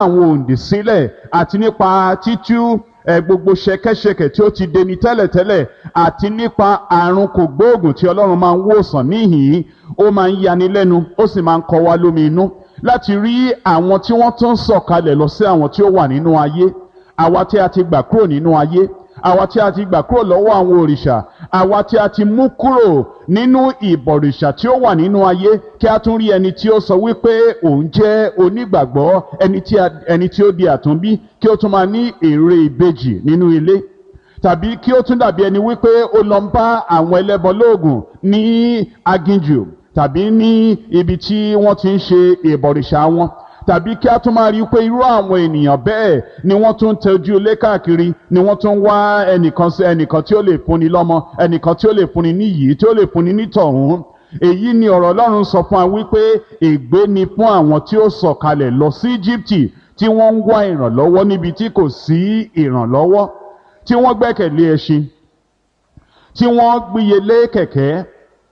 àwọn òǹdè sílẹ̀ àti nípa títú gbogbo ṣẹ̀kẹ̀ṣẹ̀kẹ̀ tí ó ti deni tẹ́lẹ̀tẹ́lẹ̀ àti nípa àrùn kògbóògùn tí Ọlọ́run máa ń wòsàn níhìn-ín. Ó máa ń yani lẹ́nu, ó sì máa ń kọ wá lómi inú láti rí àwọn tí wọ́n tún sọ̀kalẹ̀ lọ sí àwọn tí ó wà nínú ayé, àwa tí a ti gbà kúrò nínú ayé, àwa tí a ti gbà kúrò lọ́wọ́ àwọn òrìṣà, àwa tí a ti mú kúrò nínú ìbọ̀rìṣà tí ó wà nínú ayé, kí a tún rí ẹni tí ó sọ wípé òun jẹ́ onígbàgbọ́, ẹni tí ó di àtúnbí, kí ó tún máa ní èrè ìbejì nínú ilé, tàbí kí ó tún dàbí ẹni wípé ó lọ ń bá àwọn ẹlẹ́bọ lóògùn ní aginjù tàbí ní ibi tí wọ́n ti ń ṣe ìbọ̀rìṣà wọn, tàbí kí a tún máa rí i pé irú àwọn ènìyàn bẹ́ẹ̀ ni wọ́n tún ń tọ́jú ilé káàkiri, ni wọ́n tún ń wá ẹnìkan tí ó lè fúnni lọ́mọ, ẹnìkan tí ó lè fúnni níyìí, tí ó lè fúnni nítọ̀hún. Èyí ni ọ̀rọ̀ Ọlọ́run sọ fún wa wípé ègbé ni fún àwọn tí ó sọ̀kalẹ̀ lọ sí Íjíbítì, tí wọ́n ń wá ìrànlọ́wọ́ níbi tí kò sí ìrànlọ́wọ́, tí wọ́n gbẹ́kẹ̀lé ẹṣin, tí wọ́n gbíyelé kẹ̀kẹ́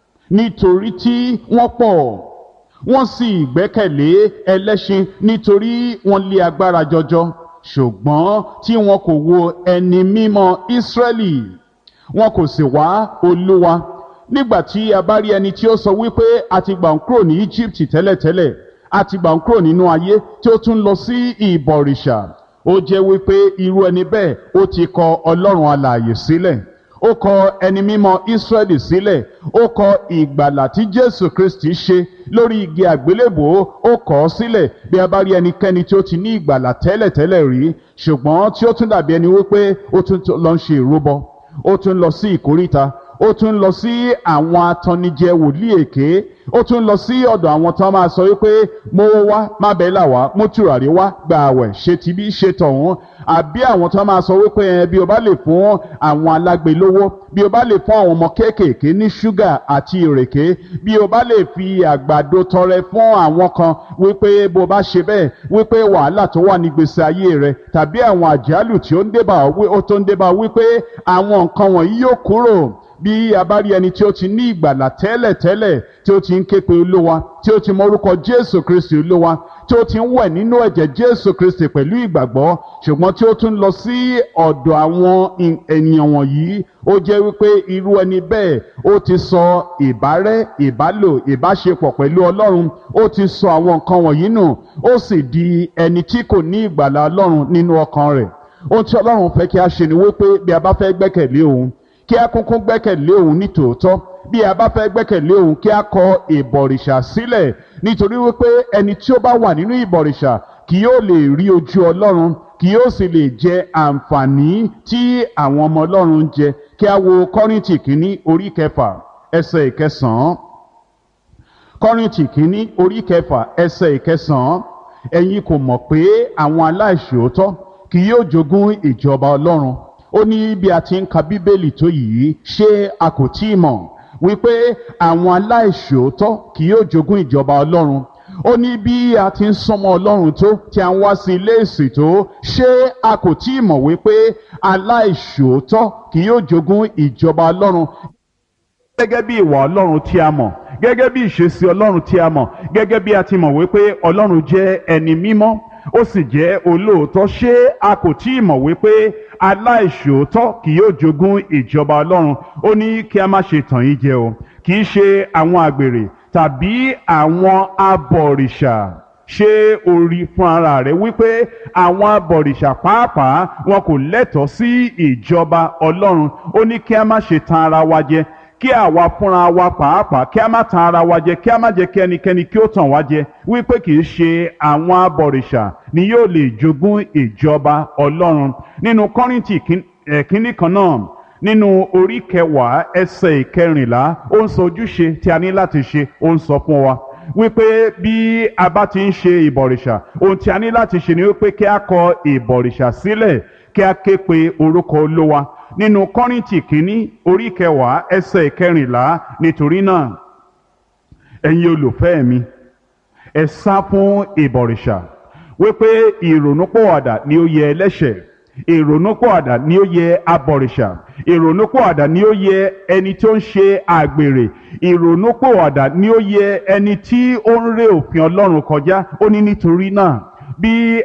nítorí tí wọ́n pọ̀, wọ́n sì gbẹ́kẹ̀lé ẹlẹ́ṣin nítorí wọ́n lé agbára jọjọ, ṣùgbọ́n tí wọn kò wo ẹni mímọ́ Ísírẹ́lì, wọn kò sì wá Olúwa. Nígbà tí a bá rí ẹni tí ó sọ wípé a ti gbà ń kúrò ní Íjíbítì tẹ́lẹ̀tẹ́lẹ̀, a ti gbà ń kúrò nínú ayé, tí ó tún lọ sí ìbọ̀rìṣà, ó jẹ́ wípé irú ẹni bẹ́ẹ̀ ó ti kọ Ọlọ́run alààyè sílẹ̀, ó kọ ẹni mímọ́ Ísírẹ́lì sílẹ̀, ó kọ ìgbàlà tí Jésù Kristi ṣe lórí igi àgbélébùú, ó kọ ọ́ sílẹ̀. Bí a bá rí ẹnikẹ́ni tí ó ti ní ìgbàlà tẹ́lẹ̀tẹ́lẹ̀ rí, ṣùgbọ́n tí ó tún dàbí ẹni wípé ó tún lọ ń ṣe ìrúbọ, ó tún lọ sí ìkóríta, ó tún lọ sí àwọn atannijẹ wòlíì èké, ó tún lọ sí ọ̀dọ̀ àwọn tó máa sọ wípé mówó wá, má bẹ́là wá, mú tùràrí wá, gba àwẹ̀, ṣe tibí ṣe tọ̀hún. Àbí àwọn tó máa sọ wípé bí o bá lè fún àwọn alágbe lówó, bí o bá lè fún àwọn ọmọ kéékèèké ní ṣúgà àti ìrèké, bí o bá lè fi àgbàdo tọrẹ fún àwọn kan, wípé bó bá ṣe bẹ́ẹ̀, wípé wàhálà tó wà ní gbèsè ayé rẹ tàbí àwọn àjálù tí ó ń débà wípé àwọn nǹkan wọ̀nyí yóò kúrò. Bí a bá rí ẹni tí ó ti ní ìgbàlà tẹ́lẹ̀tẹ́lẹ̀, tí ó ti ń ké pe Olúwa, tí ó ti mọ orúkọ Jésù Kristi Olúwa, tí ó ti ń wẹ̀ nínú ẹ̀jẹ̀ Jésù Kristi pẹ̀lú ìgbàgbọ́, ṣùgbọ́n tí ó tún lọ sí ọ̀dọ̀ àwọn ènìyàn wọ̀nyí, ó jẹ́ wípé irú ẹni bẹ́ẹ̀ ó ti sọ ìbárẹ́, ìbálò, ìbáṣepọ̀ pẹ̀lú Ọlọ́run, ó ti sọ àwọn nǹkan wọ̀nyí nù, ó sì di ẹni tí kò ní ìgbàlà Ọlọ́run nínú ọkàn rẹ̀. Ohun tí Ọlọ́run fẹ́ kí a ṣe ni wípé bí a bá fẹ́ gbẹ́kẹ̀lé òun, kí a kúnkún gbẹ́kẹ̀lé òun ní tòótọ́. Bí a bá fẹ́ gbẹ́kẹ̀lé òun, kí a kọ ìbọ̀rìṣà sílẹ̀, nítorí wípé ẹni tí ó bá wà nínú ìbọ̀rìṣà kì yóò lè rí ojú Ọlọ́run, kì yóò sì lè jẹ àǹfààní tí àwọn ọmọ Ọlọ́run ń jẹ. Kí a wo Kọ́ríńtì kínní orí 6 ẹsẹ̀ 9. Kọ́ríńtì kínní orí 6 ẹsẹ̀ 9. Ẹ̀yin kò mọ̀ pé àwọn aláìṣòótọ́ kì yóò jogún ìjọba Ọlọ́run. Ó ní bí a ti ń ka Bíbélì tó yìí, ṣé a kò tí ì mọ̀ wípé àwọn aláìṣòótọ́ kì yóò jogún ìjọba Ọlọ́run? Ó ní bí a ti ń súnmọ́ Ọlọ́run tó, tí a ń wá sí ilé ìsìn tó, ṣé a kò tí ì mọ̀ wípé aláìṣòótọ́ kì yóò jogún ìjọba Ọlọ́run? Gẹ́gẹ́ bí ìwà Ọlọ́run tí a mọ̀, gẹ́gẹ́ bí ìṣesí Ọlọ́run tí a mọ̀, gẹ́gẹ́ bí a ti mọ̀ wípé Ọlọ́run jẹ́ ẹni mímọ́, ó sì jẹ́ olóòótọ́, ṣé a kò tí ì mọ̀ wípé aláìṣòótọ́ kì yóò jogún ìjọba Ọlọ́run? Ó ní kí a má ṣe tàn yín jẹ o, kì í ṣe àwọn àgbèrè tàbí àwọn abọ̀rìṣà. Ṣé o rí fún ara rẹ wípé àwọn abọ̀rìṣà pàápàá wọn kò lẹ́tọ̀ọ́ sí ìjọba Ọlọ́run? Ó ní kí a má ṣe tan ara wa jẹ, kí àwa fúnra wa pàápàá kí a má tan ara wa jẹ, kí a má jẹ́ kí ẹnikẹ́ni kí ó tàn wá jẹ, wípé kì í ṣe àwọn abọ̀rìṣà ni yóò lè jogún ìjọba Ọlọ́run. Nínú Kọ́ríńtì kínní kan náà, nínú orí 10 ẹsẹ̀ 14, ó ń sọ ojúṣe tí a ní láti ṣe, ó ń sọ fún wa wípé bí a bá ti ń ṣe ìbọ̀rìṣà, ohun tí a ní láti ṣe ni wípé kí a kọ ìbọ̀rìṣà sílẹ̀, kí a ké pe orúkọ Olúwa. Nínú Kọ́ríńtì kínní orí 10 ẹsẹ̀ 14, nítorí náà ẹ̀yin olùfẹ́ mi, ẹ sá fún ìbọ̀rìṣà, wípé ìrònúpìwàdà ni ó yẹ ẹlẹ́ṣẹ̀, ìrònúpìwàdà ni ó yẹ abọ̀rìṣà, ìrònúpìwàdà ni ó yẹ ẹni tí ó ń ṣe àgbèrè, ìrònúpìwàdà ni ó yẹ ẹni tí ó ń ré òfin Ọlọ́run kọjá. Ó ní nítorí náà bí a bá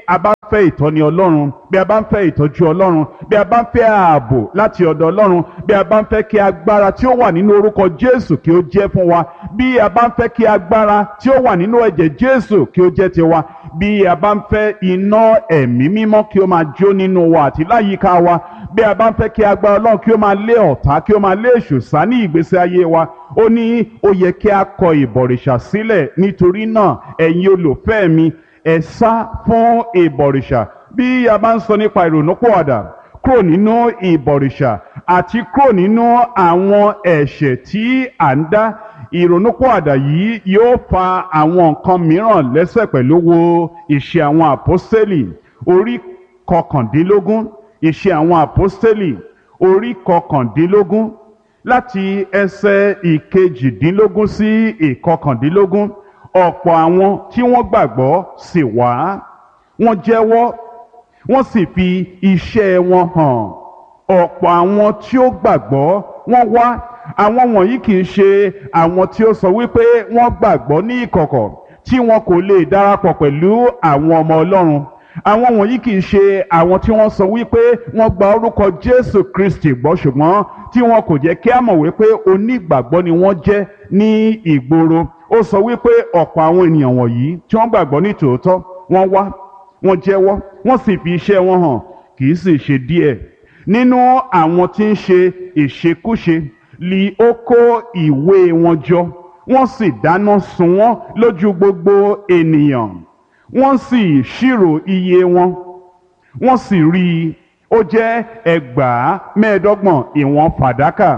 fẹ́ ìtọ́ni Ọlọ́run, bí a bá ń fẹ́ ìtọ́jú Ọlọ́run, bí a bá ń fẹ́ ààbò láti ọ̀dọ̀ Ọlọ́run, bí a bá ń fẹ́ kí agbára tí ó wà nínú orúkọ Jésù kí ó jẹ́ fún wa, bí a bá ń fẹ́ kí agbára tí ó wà nínú ẹ̀jẹ̀ Jésù kí ó jẹ́ tiwa, bí a bá ń fẹ́ iná ẹ̀mí mímọ́ kí ó máa jó nínú wa àti láyìíká wa, bí a bá ń fẹ́ kí agbára Ọlọ́run kí ó máa lé ọ̀tá kí ó máa lé èṣù sá ní ìgbésí ayé wa, ó ní ó yẹ kí a kọ ìbọ̀rìṣà sílẹ̀. Nítorí náà ẹ̀yin olùfẹ́ mi, ẹ sá fún ìbọ̀rìṣà. Bí a bá ń sọ nípa ìrònúpìwàdà kúrò nínú ìbọ̀rìṣà àti kúrò nínú àwọn ẹ̀ṣẹ̀ tí à ń dá, ìrònúpìwàdà yìí yóò fa àwọn nǹkan mìíràn lẹ́sẹ̀ pẹ̀lú. Wo Ìṣe àwọn Àpọ́stélì orí kọkàndínlógún, Ìṣe àwọn Àpọ́stélì orí kọkàndínlógún láti ẹsẹ̀ ìkejìdínlógún sí ìkọkàndínlógún. Ọ̀pọ̀ àwọn tí wọ́n gbàgbọ́ sì wá, wọ́n jẹ́wọ́, wọ́n sì fi iṣẹ́ wọn hàn. Ọ̀pọ̀ àwọn tí ó gbàgbọ́ wọ́n wá. Àwọn wọ̀nyí kì í ṣe àwọn tí ó sọ wípé wọ́n gbàgbọ́ ní ìkọ̀kọ̀ tí wọn kò lè darapọ̀ pẹ̀lú àwọn ọmọ Ọlọ́run. Àwọn wọ̀nyí kì í ṣe àwọn tí wọ́n sọ wípé wọ́n gba orúkọ Jésù Kristi gbọ́ ṣùgbọ́n tí wọn kò jẹ́ kí a mọ̀ wípé onígbàgbọ́ ni wọ́n jẹ́ ní ìgboro. Ó sọ wípé ọ̀pọ̀ àwọn ènìyàn wọ̀nyí tí wọ́n gbàgbọ́ ní tòótọ́ wọ́n wá, wọ́n jẹ́wọ́, wọ́n sì fi iṣẹ́ wọn hàn. Kì í sì ṣe díẹ̀ nínú àwọn tí ń ṣe ìṣekúṣe li ó kó ìwé wọn jọ, wọ́n sì dáná sun wọ́n lójú gbogbo ènìyàn. Wọ́n sì ṣírò iye wọn, wọ́n sì rí i, ó jẹ́ 25,000 ìwọ̀n fàdákà.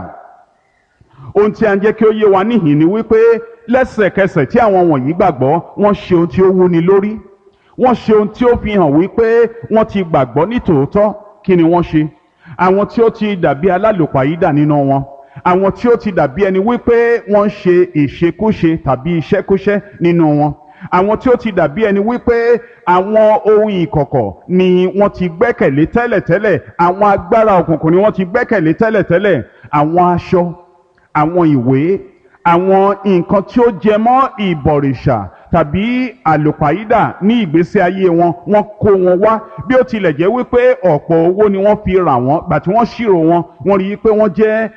Ohun tí a ń jẹ́ kí ó yé wa níhìn ni wípé lẹ́sẹ̀kẹsẹ̀ tí àwọn wọ̀nyí gbàgbọ́, wọ́n ṣe ohun tí ó wúni lórí. Wọ́n ṣe ohun tí ó fi hàn wípé wọ́n ti gbàgbọ́ ní tòótọ́. Kí ni wọ́n ṣe? Àwọn tí ó ti dàbí alálùpàídà nínú wọn, àwọn tí ó ti dàbí ẹni wípé wọ́n ń ṣe ìṣekúṣe tàbí iṣẹ́kúṣẹ́ nínú wọn, àwọn tí ó ti dàbí ẹni wípé àwọn ohun ìkọ̀kọ̀ ni wọ́n ti gbẹ́kẹ̀lé tẹ́lẹ̀tẹ́lẹ̀, àwọn agbára òkùnkùn ni wọ́n ti gbẹ́kẹ̀lé tẹ́lẹ̀tẹ́lẹ̀, àwọn aṣọ, àwọn ìwé, àwọn nǹkan tí ó jẹ mọ́ ìbọ̀rìṣà tàbí àlùpàídà ní ìgbésí ayé wọn, wọ́n kó wọn wá. Bí ó tilẹ̀ jẹ́ wípé ọ̀pọ̀ owó ni wọ́n fi rà wọ́n, gbà tí wọ́n ṣírò wọn, wọ́n rí i pé wọ́n jẹ́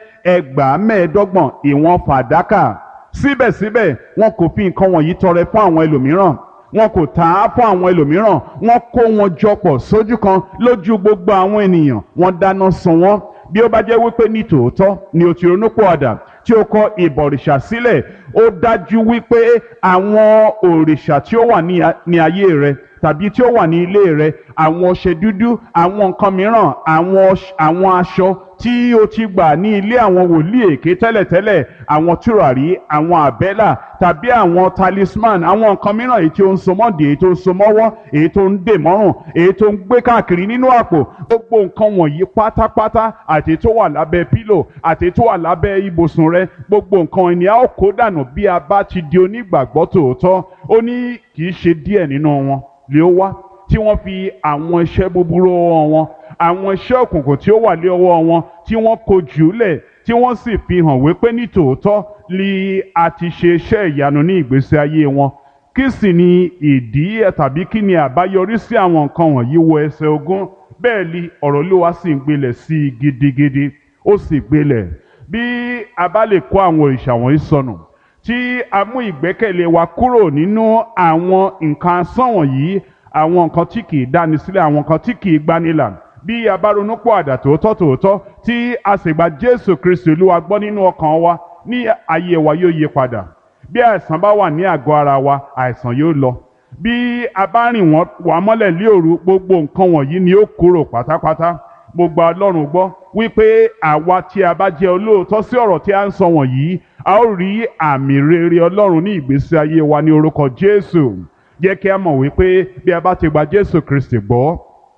25,000 ìwọ̀n fàdákà. Síbẹ̀síbẹ̀ wọn kò fi nǹkan wọ̀nyí tọrẹ fún àwọn ẹlòmíràn, wọn kò tà á fún àwọn ẹlòmíràn, wọ́n kó wọn jọpọ̀ sójú kan lójú gbogbo àwọn ènìyàn, wọ́n dáná sun wọ́n. Bí ó bá jẹ́ wípé ní tòótọ́ ni o ti ronúpìwàdà tí o kọ ìbọ̀rìṣà sílẹ̀, ó dájú wípé àwọn òrìṣà tí ó wà ní ayé rẹ tàbí tí ó wà ní ilé rẹ, àwọn ọṣẹ dúdú, àwọn nǹkan mìíràn, àwọn aṣọ tí o ti gbà ní ilé àwọn wòlíì èké tẹ́lẹ̀tẹ́lẹ̀, àwọn tùràrí, àwọn àbẹ́là tàbí àwọn talisman, àwọn nǹkan mìíràn èyí tí ó ń so mọ́dì, èyí tó ń so mọ́wọ́, èyí tó ń dè mọ́rùn, èyí tó ń gbé káàkiri nínú àpò. Gbogbo nǹkan wọ̀nyí pátápátá, àti tó wà lábẹ́ pílò àti tó wà lábẹ́ ibùsùn rẹ, gbogbo nǹkan ni a ó kó dànù bí a bá ti di onígbàgbọ́ tòótọ́. Ó ní kì í ṣe díẹ̀ nínú wọn lé ó wá tí wọ́n fi àwọn iṣẹ́ búburú ọwọ́ wọn, àwọn iṣẹ́ òkùnkùn tí ó wà lé ọwọ́ wọn, tí wọ́n kó jùlẹ̀, tí wọ́n sì fi hàn wípé ní tòótọ́ ni a ti ṣe iṣẹ́ ìyanu ní ìgbésí ayé wọn. Kí sì ni ìdí tàbí kí ni àbáyọrí sí àwọn nǹkan wọ̀nyí? Wo ẹsẹ̀ 20. Bẹ́ẹ̀ ni ọ̀rọ̀ Olúwa sì ń gbilẹ̀ sí i gidigidi, ó sì gbilẹ̀. Bí a bá lè kó àwọn òrìṣà wọ̀nyí sọnù, tí a mú ìgbẹ́kẹ̀lé wa kúrò nínú àwọn nǹkan asán wọ̀nyí, àwọn nǹkan tí kì í dáni sílẹ̀, àwọn nǹkan tí kì í gbanilà, bí a bá ronúpìwàdà tòótọ́ tí a sì gba Jésù Kristi Olúwa gbọ́ nínú ọkàn wa, ní ayé wa yóò yí padà. Bí àìsàn bá wà ní àgọ́ ara wa, àìsàn yóò lọ. Bí a bá rìn wá mọ́lẹ̀ lé òru, gbogbo nǹkan wọ̀nyí ni ó kúrò pátápátá. Mo gba Ọlọ́run gbọ́ wípé àwa tí a bá jẹ́ olóòótọ́ sí ọ̀rọ̀ tí a ń sọ wọ̀nyí, a ó rí àmì rere Ọlọ́run ní ìgbésí ayé wa ní orúkọ Jésù. Jẹ́ kí a mọ̀ wípé bí a bá ti gba Jésù Kristi gbọ́,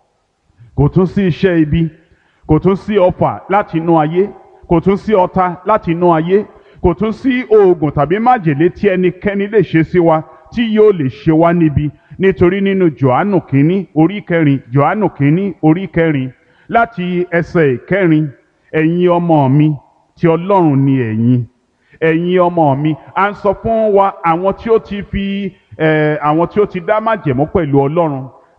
kò tún sí iṣẹ́ ibi, kò tún sí ọfà láti inú ayé, kò tún sí ọ̀tá láti inú ayé, kò tún sí oògùn tàbí májèlé tí ẹnikẹ́ni lè ṣe sí wa tí yóò lè ṣe wá níbi. Nítorí nínú Jòhánù kínní orí 4, Jòhánù kínní orí 4 láti ẹsẹ̀ 4, ẹ̀yin ọmọ mi, ti Ọlọ́run ni ẹ̀yin. Ẹ̀yin ọmọ mi, à ń sọ fún wa àwọn tí ó ti dá májẹ̀mú pẹ̀lú Ọlọ́run,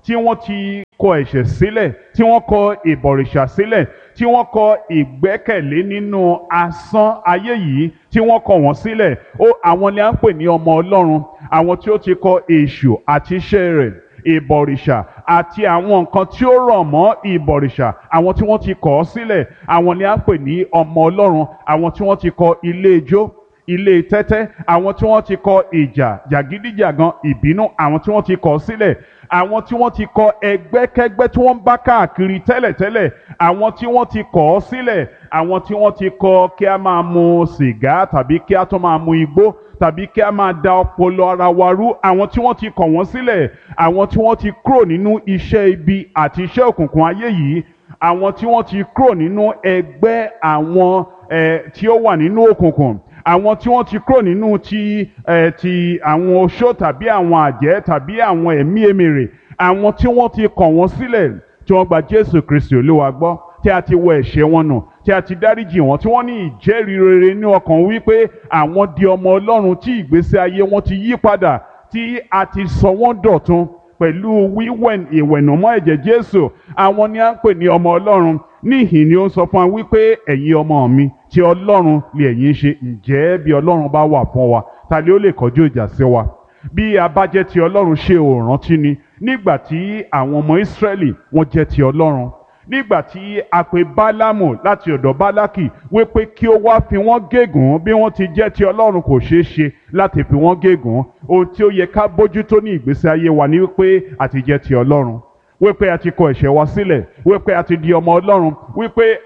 tí wọ́n ti kọ ẹ̀ṣẹ̀ sílẹ̀, tí wọ́n kọ ìbọ̀rìṣà sílẹ̀, tí wọ́n kọ ìgbẹ́kẹ̀lé nínú asán ayé yìí, tí wọ́n kọ wọ́n sílẹ̀. Àwọn ni à ń pè ní ọmọ Ọlọ́run. Àwọn tí ó ti kọ èṣù àti iṣẹ́ rẹ̀, ìbọ̀rìṣà àti àwọn nǹkan tí ó rọ̀ mọ́ ìbọ̀rìṣà, àwọn tí wọ́n ti kọ̀ ọ́ sílẹ̀, àwọn ni à ń pè ní ọmọ Ọlọ́run. Àwọn tí wọ́n ti kọ ilé ijó, ilé tẹ́tẹ́, àwọn tí wọ́n ti kọ ìjà, jàgídíjàgan, ìbínú, àwọn tí wọ́n ti kọ̀ ọ́ sílẹ̀, àwọn tí wọ́n ti kọ ẹgbẹ́kẹ́gbẹ́ tí wọ́n ń bá káàkiri tẹ́lẹ̀tẹ́lẹ̀, àwọn tí wọ́n ti kọ̀ ọ́ sílẹ̀, àwọn tí wọ́n ti kọ kí a máa mu sìgá tàbí kí a tún máa mu igbó tàbí kí a máa da ọpọlọ ara wa rú, àwọn tí wọ́n ti kọ̀ wọ́n sílẹ̀, àwọn tí wọ́n ti kúrò nínú iṣẹ́ ibi àti iṣẹ́ òkùnkùn ayé yìí, àwọn tí wọ́n ti kúrò nínú ẹgbẹ́ àwọn tí ó wà nínú òkùnkùn, àwọn tí wọ́n ti kúrò nínú ti àwọn oṣó tàbí àwọn àjẹ́ tàbí àwọn ẹ̀mí èmèrè, àwọn tí wọ́n ti kọ̀ wọ́n sílẹ̀, tí wọ́n gba Jésù Kristi Olúwa gbọ́, tí a ti wọ ẹ̀ṣẹ̀ wọn nù, tí a ti dáríjì wọn, tí wọ́n ní ìjẹ́rìí rere ní ọkàn wípé àwọn di ọmọ Ọlọ́run, tí ìgbésí ayé wọn ti yí padà, tí a ti sọ wọ́n dọ̀tun pẹ̀lú ìwẹ̀nùmọ́ ẹ̀jẹ̀ Jésù. Àwọn ni à ń pè ní ọmọ Ọlọ́run. Níhìn ni ó ń sọ fún wa wípé ẹ̀yin ọmọ mi, ti Ọlọ́run lè ẹ̀yin ṣe. Ǹjẹ́ bí Ọlọ́run bá wà fún wa, ta ni ó lè kọjú ìjà sí wa? Bí a bá jẹ́ ti Ọlọ́run, ṣe ò rántí ni nígbà tí àwọn ọmọ Ísírẹ́lì wọ́n jẹ́ ti Ọlọ́run, nígbà tí a pè Bálámù láti ọ̀dọ̀ Bálákì wípé kí ó wá fi wọ́n gégùn bí wọ́n ti jẹ́ ti Ọlọ́run, kò ṣeé ṣe láti fi wọ́n gégùn. Ohun tí ó yẹ ká bójútó ní ìgbésí ayé wa ni wípé a ti jẹ́ ti Ọlọ́run, wípé a ti kọ ẹ̀ṣẹ̀ wa sílẹ̀, wípé a ti di ọmọ Ọlọ́run, wípé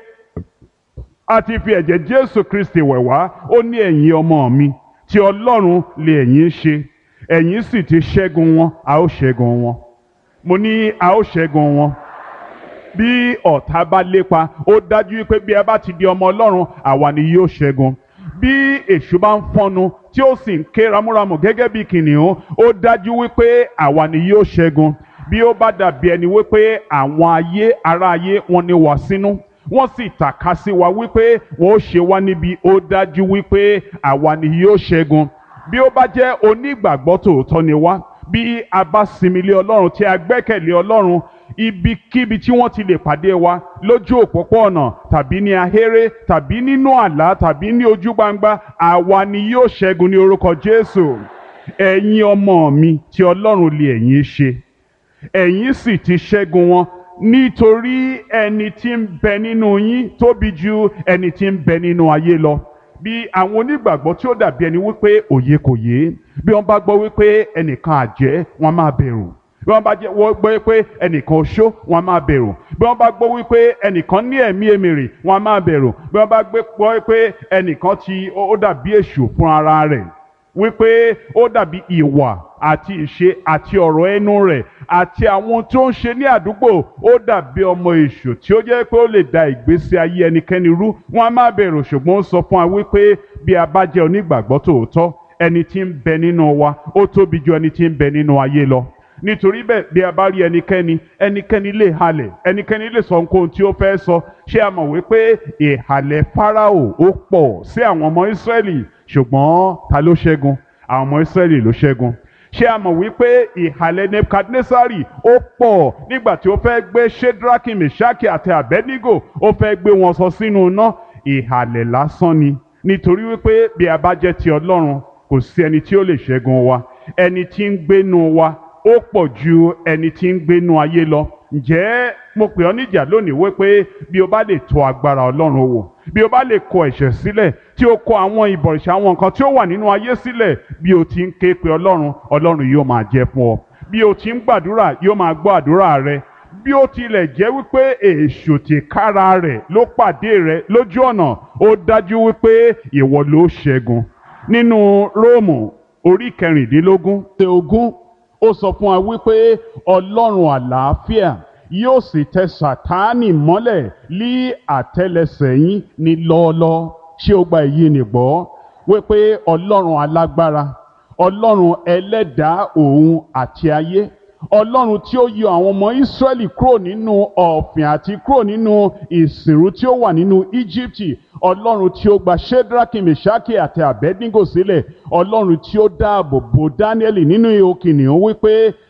a ti fi ẹ̀jẹ̀ Jésù Kristi wẹ̀ wá. Ó ní ẹ̀yin ọmọ mi, ti Ọlọ́run lè ẹ̀yin ṣe, ẹ̀yin sì ti ṣẹ́gun wọn, a ó ṣẹ́gun wọn. Mo ní a ó ṣẹ́gun wọn. Bí ọ̀tá bá lépa, ó dájú wípé bí a bá ti di ọmọ Ọlọ́run, àwa ni yóò ṣẹ́gun. Bí èṣù bá ń fọ́nu tí ó sì ń ké ramúramù gẹ́gẹ́ bí kìnìún, ó dájú wípé àwa ni yóò ṣẹ́gun. Bí ó bá dàbí ẹni wípé àwọn ará ayé wọn ní wá sínú, wọ́n sì tàka sí wa wípé wọ́n ó ṣe wá níbi, ó dájú wípé àwa ni yóò ṣẹ́gun. Bí ó bá jẹ́ onígbàgbọ́ tòótọ́ ni wá, bí a bá sinmi lé Ọlọ́run, tí a gbẹ́kẹ̀lé Ọlọ́run, ibikíbi tí wọ́n ti lè pàdé wa, lójú òpópó-ọ̀nà tàbí ní ahéré tàbí nínú àlá tàbí ní ojú gbangba, àwa ni yóò ṣẹ́gun ní orúkọ Jésù. Ẹ̀yin ọmọ mi, ti Ọlọ́run lè ẹ̀yin ṣe, ẹ̀yin sì ti ṣẹ́gun wọn, nítorí ẹni tí ń bẹ nínú yín tóbi ju ẹni tí ń bẹ nínú ayé lọ. Bí àwọn onígbàgbọ́ tí ó dàbí ẹni wípé òye kò yé, bí wọ́n bá gbọ́ wípé ẹnìkan àjẹ́, wọ́n máa bẹ̀rù. Bí wọ́n bá gbọ́ wípé ẹnìkan oṣó, wọ́n máa bẹ̀rù. Bí wọ́n bá gbọ́ wípé ẹnìkan ní ẹ̀mí èmèrè, wọ́n máa bẹ̀rù. Bí wọ́n bá gbọ́ wípé ẹnìkan ó dàbí èṣù fún ara rẹ̀, wípé ó dàbí ìwà àti ìṣe àti ọ̀rọ̀ ẹnu rẹ̀ àti àwọn tó ń ṣe ní àdúgbò, ó dàbí ọmọ èṣù tí ó jẹ́ pé ó lè da ìgbésí ayé ẹnikẹ́ni rú, wọ́n á máa bẹ̀rù. Ṣùgbọ́n ó sọ fún wa wípé bí a bá jẹ́ onígbàgbọ́ tòótọ́, ẹni tí ń bẹ nínú wa ó tóbi ju ẹni tí ń bẹ nínú ayé lọ. Nítorí bẹ́ẹ̀, bí a bá rí ẹnikẹ́ni lè halẹ̀, ẹnikẹ́ni lè sọ nǹkan tí ó fẹ́ sọ. Ṣé a mọ̀ wípé ìhàlẹ̀ Fáráò ó pọ̀ sí àwọn ọmọ Ísírẹ́lì, ṣùgbọ́n ta ló ṣẹ́gun? Àwọn ọmọ Ísírẹ́lì ló ṣẹ́gun. Ṣé a mọ̀ wípé ìhàlẹ̀ Nebukadnesari ó pọ̀ nígbà tí ó fẹ́ gbé Ṣédrákì, Mèṣákì àti Àbẹ́dígò, ó fẹ́ gbé wọn sọ sínú iná? Ìhàlẹ̀ lásán ni. Nítorí wípé bí a bá jẹ́ ti Ọlọ́run, kò sí ẹni tí ó lè ṣẹ́gun wa. Ẹni tí ń gbénu wa ó pọ̀ ju ẹni tí ń gbénu ayé lọ. Ǹjẹ́ mo pè ọ́ níjà lónìí wípé bí o bá lè tọ̀ agbára Ọlọ́run wò, bí o bá lè kọ ẹ̀ṣẹ̀ sílẹ̀, tí o kọ àwọn ìbọ̀rìṣà, àwọn nǹkan tí ó wà nínú ayé sílẹ̀, bí o ti ń ké pe Ọlọ́run, Ọlọ́run yóò máa jẹ́ fún ọ. Bí o ti ń gbàdúrà, yóò máa gbọ́ àdúrà rẹ. Bí ó tilẹ̀ jẹ́ wípé èṣù tìkára rẹ̀ ló pàdé rẹ lójú ọ̀nà, ó dájú wípé ìwọ ló ṣẹ́gun. Nínú Róòmù orí 16 ó sọ fún wa wípé Ọlọ́run àlàáfíà yóò sì tẹ Sátánì mọ́lẹ̀ lí àtẹ́lẹsẹ̀ yín ní lọ́ọ́lọ́. Ṣé o gba èyí nìgbọ́? Wípé Ọlọ́run alágbára, Ọlọ́run ẹlẹ́dàá òun àti ayé, Ọlọ́run tí ó yọ àwọn ọmọ Ísírẹ́lì kúrò nínú ọ̀fìn àti kúrò nínú ìsìnrú tí ó wà nínú Íjíbítì, Ọlọ́run tí ó gba Ṣédrákì, Mèṣákì àti Àbẹ́dígò sílẹ̀, Ọlọ́run tí ó dáàbò bo Dáníẹ́lì nínú ihò kìnìún, wípé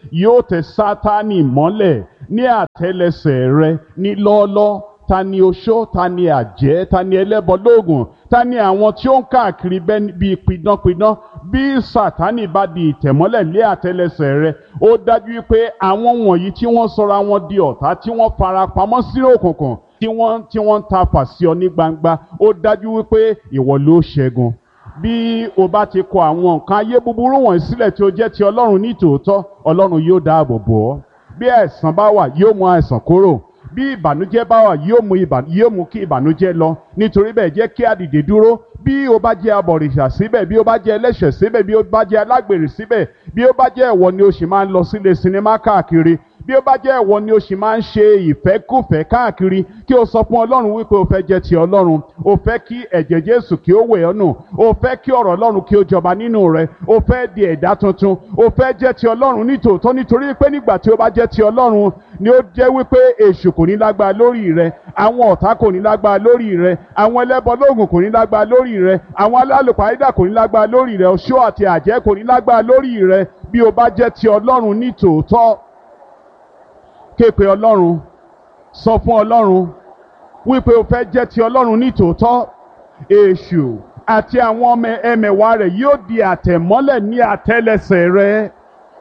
yóò tẹ Sátánì mọ́lẹ̀ ní àtẹ́lẹsẹ̀ rẹ ní lọ́ọ́lọ́. Ta ni oṣó, ta ni àjẹ́, ta ni ẹlẹ́bọ lóògùn, ta ni àwọn tí ó ń káàkiri bíi pidánpidán? Bí Sátánì bá di ìtẹ̀mọ́lẹ̀ lé àtẹ́lẹsẹ̀ rẹ, ó dájú pé àwọn wọ̀nyí tí wọ́n sọra wọn di ọ̀tá, tí wọ́n fara pamọ́ sínú òkùnkùn, tí wọ́n ń ta fà sí ọ ní gbangba, ó dájú wípé ìwọ ló ṣẹ́gun. Bí o bá ti kọ àwọn nǹkan ayé búburú wọ̀nyí sílẹ̀ tí ó jẹ́ ti Ọlọ́run ní tòótọ́, Ọlọ́run yóò dáàbò bò ọ́. Bí àìsàn bá wà, yóò mú àìsàn kúrò. Bí ìbànújẹ́ bá wà, yóò mú kí ìbànújẹ́ lọ. Nítorí bẹ́ẹ̀, jẹ́ kí a dìde dúró. Bí o bá jẹ́ abọ̀rìṣà síbẹ̀, bí o bá jẹ́ ẹlẹ́ṣẹ̀ síbẹ̀, bí o bá jẹ́ alágbèrè síbẹ̀, bí o bá jẹ́ ìwọ ni o sì máa ń lọ sílé sinimá káàkiri, bí ó bá jẹ́ ìwọ ni o sì máa ń ṣe ìfẹ́kùfẹ́ káàkiri, kí o sọ fún Ọlọ́run wípé o fẹ́ jẹ́ ti Ọlọ́run, o fẹ́ kí ẹ̀jẹ̀ Jésù kí ó wẹ̀ ọ́ nù, o fẹ́ kí ọ̀rọ̀ Ọlọ́run kí ó jọba nínú rẹ, o fẹ́ di ẹ̀dá tuntun, o fẹ́ jẹ́ ti Ọlọ́run nítòótọ́, nítorí pé nígbà tí o bá jẹ́ ti Ọlọ́run ni ó jẹ́ wípé èṣù kò ní lágbára lórí rẹ, àwọn ọ̀tá kò ní lágbára lórí rẹ, àwọn ẹlẹ́bọ lóògùn kò ní lágbára lórí rẹ, àwọn alálùpàídà kò ní lágbára lórí rẹ, oṣó àti àjẹ́ kò ní lágbára lórí rẹ. Bí o bá jẹ́ ti Ọlọ́run nítòótọ́, ké pe Ọlọ́run, sọ fún Ọlọ́run wípé o fẹ́ jẹ́ ti Ọlọ́run nítòótọ́. Èṣù àti àwọn ẹmẹ̀wà rẹ̀ yóò di àtẹ̀mọ́lẹ̀ ní àtẹ́lẹsẹ̀ rẹ.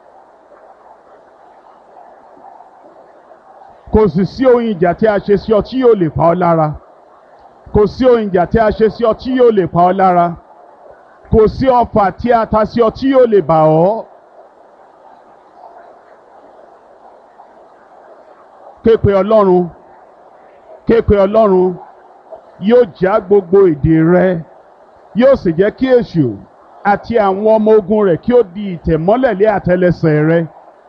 Kò sì sí ohun ìjà tí a ṣe sí ọ tí yóò lè pa ọ́ lára. Kò sí ohun ìjà tí a ṣe sí ọ tí yóò lè pa ọ́ lára. Kò sí ọfà tí a ta sí ọ tí yóò lè bà ọ́. Ké pe Ọlọ́run, ké pe Ọlọ́run, yóò já gbogbo ìdè rẹ, yóò sì jẹ́ kí èṣù àti àwọn ọmọ ogun rẹ̀ kí ó di ìtẹ̀mọ́lẹ̀ lé àtẹ́lẹsẹ̀ rẹ.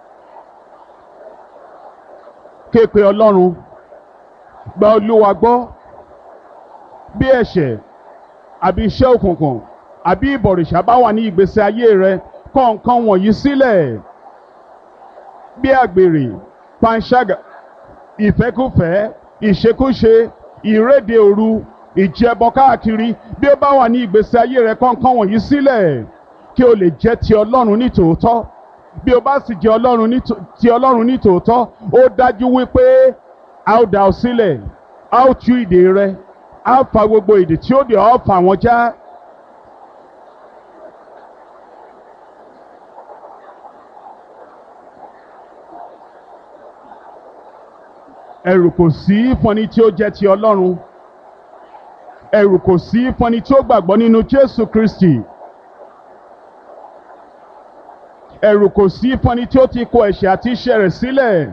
Ké pe Ọlọ́run, gba Olúwa gbọ́. Bí ẹ̀ṣẹ̀ àbí iṣẹ́ òkùnkùn àbí ìbọ̀rìṣà bá wà ní ìgbésí ayé rẹ, kọ̀ nǹkan wọ̀nyí sílẹ̀. Bí àgbèrè, panṣágà, ìfẹ́kúfẹ̀ẹ́, ìṣekúṣe, ìréde òru, ìjẹbọ káàkiri, bí ó bá wà ní ìgbésí ayé rẹ, kọ̀ nǹkan wọ̀nyí sílẹ̀ kí o lè jẹ́ ti Ọlọ́run nítòótọ́. Bí o bá sì jẹ́ ti Ọlọ́run nítòótọ́, ó dájú wípé a ó dá ọ sílẹ̀, a ó tú ìdè rẹ, a ó fa gbogbo ìdè tí ó dè ọ́, fà wọ́n já. Ẹ̀rù kò sí fún ẹni tí ó jẹ́ ti Ọlọ́run. Ẹ̀rù kò sí fún ẹni tí ó gbàgbọ́ nínú Jésù Kristi. Ẹ̀rù kò sí fún ẹni tí ó ti kọ ẹ̀ṣẹ̀ àti iṣẹ́ rẹ̀ sílẹ̀.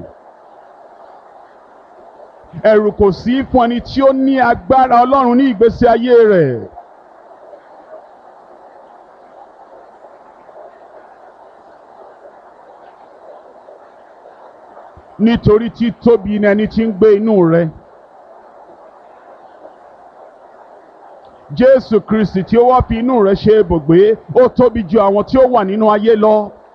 Ẹ̀rù kò sí fún ẹni tí ó ní agbára Ọlọ́run ní ìgbésí ayé rẹ̀. Nítorí tí tóbi ni ẹni tí ń gbé inú rẹ. Jésù Kristi tí ó wá fi inú rẹ ṣe ibùgbé, ó tóbi ju àwọn tí ó wà nínú ayé lọ.